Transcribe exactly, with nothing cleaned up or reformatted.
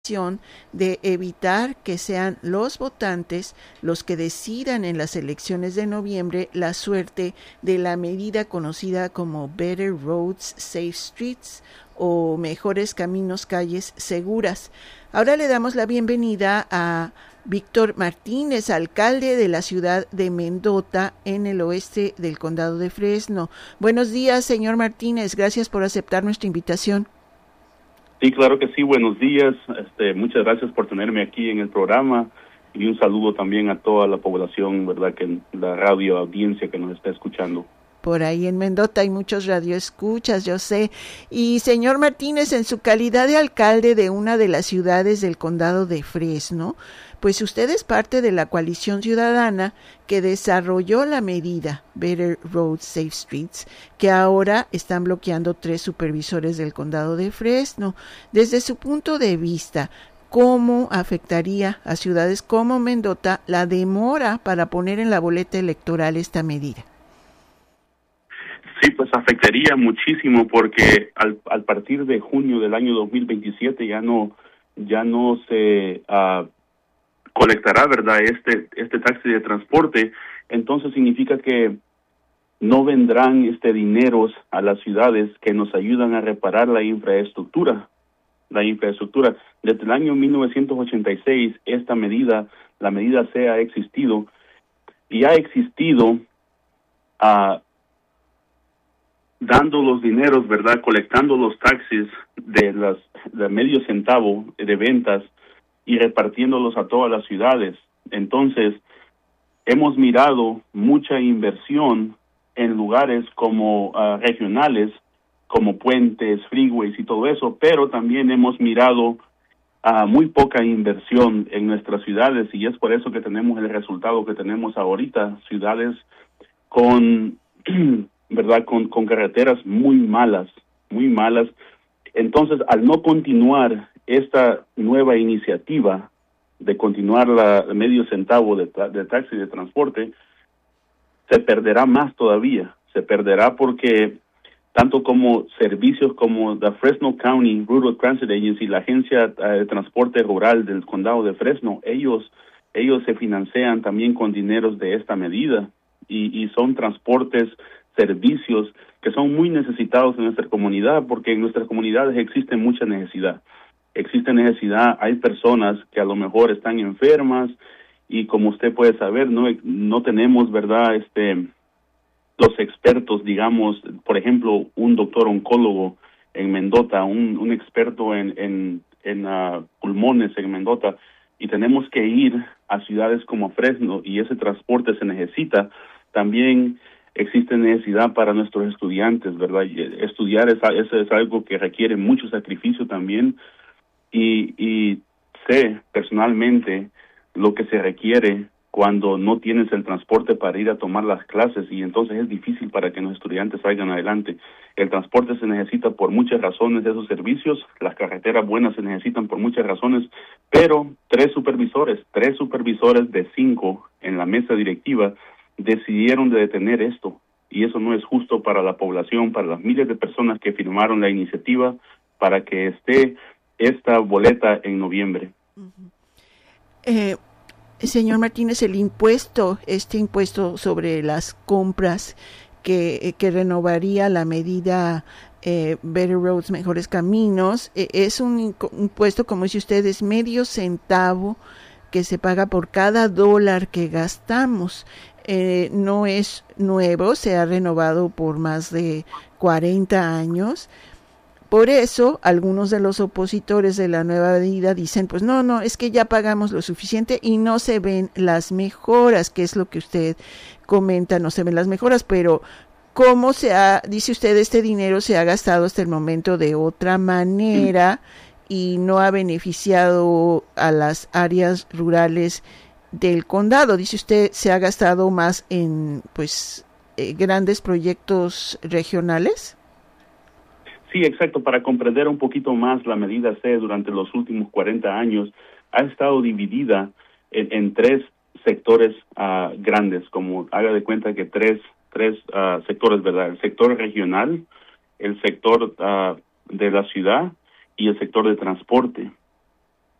de evitar que sean los votantes los que decidan en las elecciones de noviembre la suerte de la medida conocida como Better Roads, Safe Streets o Mejores Caminos, Calles Seguras. Ahora le damos la bienvenida a Víctor Martínez, alcalde de la ciudad de Mendota, en el oeste del condado de Fresno. Buenos días, señor Martínez. Gracias por aceptar nuestra invitación. Sí, claro que sí. Buenos días. Este, muchas gracias por tenerme aquí en el programa y un saludo también a toda la población, verdad, que la radio audiencia que nos está escuchando. Por ahí en Mendota hay muchos radioescuchas, yo sé. Y señor Martínez, en su calidad de alcalde de una de las ciudades del condado de Fresno, pues usted es parte de la coalición ciudadana que desarrolló la medida Better Roads, Safe Streets, que ahora están bloqueando tres supervisores del condado de Fresno. Desde su punto de vista, ¿cómo afectaría a ciudades como Mendota la demora para poner en la boleta electoral esta medida? Sí, pues afectaría muchísimo porque al, al partir de junio del año dos mil veintisiete ya no ya no se uh, colectará, ¿verdad?, este este taxi de transporte. Entonces significa que no vendrán este dineros a las ciudades que nos ayudan a reparar la infraestructura. La infraestructura. Desde el año mil novecientos ochenta y seis esta medida, la medida C ha existido y ha existido a uh, dando los dineros, ¿verdad?, colectando los taxis de las de medio centavo de ventas y repartiéndolos a todas las ciudades. Entonces, hemos mirado mucha inversión en lugares como uh, regionales, como puentes, freeways y todo eso, pero también hemos mirado uh, muy poca inversión en nuestras ciudades y es por eso que tenemos el resultado que tenemos ahorita, ciudades con ¿verdad?, con, con carreteras muy malas, muy malas. Entonces, al no continuar esta nueva iniciativa de continuar la medio centavo de, de taxi de transporte, se perderá más todavía. Se perderá porque tanto como servicios como la Fresno County Rural Transit Agency, la agencia de transporte rural del condado de Fresno, ellos, ellos se financian también con dineros de esta medida y, y son transportes servicios que son muy necesitados en nuestra comunidad, porque en nuestras comunidades existe mucha necesidad. Existe necesidad, hay personas que a lo mejor están enfermas y como usted puede saber, no no tenemos, ¿verdad?, este los expertos, digamos, por ejemplo, un doctor oncólogo en Mendota, un, un experto en en, en uh, pulmones en Mendota, y tenemos que ir a ciudades como Fresno y ese transporte se necesita. También existe necesidad para nuestros estudiantes, ¿verdad? Estudiar es, es, es algo que requiere mucho sacrificio también y, y sé personalmente lo que se requiere cuando no tienes el transporte para ir a tomar las clases y entonces es difícil para que los estudiantes salgan adelante. El transporte se necesita por muchas razones de esos servicios, las carreteras buenas se necesitan por muchas razones, pero tres supervisores, tres supervisores de cinco en la mesa directiva decidieron de detener esto y eso no es justo para la población, para las miles de personas que firmaron la iniciativa para que esté esta boleta en noviembre. Uh-huh. Eh, señor Martínez, el impuesto, este impuesto sobre las compras que, que renovaría la medida eh, Better Roads, Mejores Caminos, eh, es un impuesto, como dice usted, es medio centavo que se paga por cada dólar que gastamos. Eh, no es nuevo, se ha renovado por más de cuarenta años. Por eso, algunos de los opositores de la nueva medida dicen, pues no, no, es que ya pagamos lo suficiente y no se ven las mejoras, que es lo que usted comenta, no se ven las mejoras, pero ¿cómo se ha, dice usted, este dinero se ha gastado hasta el momento de otra manera y no ha beneficiado a las áreas rurales del condado? Dice usted, se ha gastado más en pues eh, grandes proyectos regionales. Sí, exacto. Para comprender un poquito más la medida C durante los últimos cuarenta años, ha estado dividida en, en tres sectores uh, grandes, como haga de cuenta que tres tres uh, sectores, ¿verdad? El sector regional, el sector uh, de la ciudad y el sector de transporte.